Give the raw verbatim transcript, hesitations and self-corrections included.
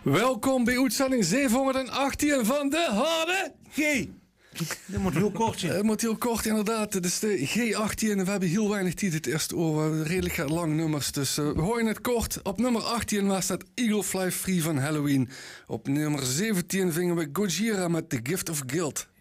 Welkom bij uitzending zevenhonderdachttien van de Harde G. Dat moet heel kort zijn. Het moet heel kort inderdaad. Het is de G achttien. We hebben heel weinig tijd het eerste oor. Redelijk lang nummers. Dus uh, we gooien het kort. Op nummer achttien was dat Eagle Fly Free van Halloween. Op nummer zeventien vingen we Gojira met The Gift of Guilt.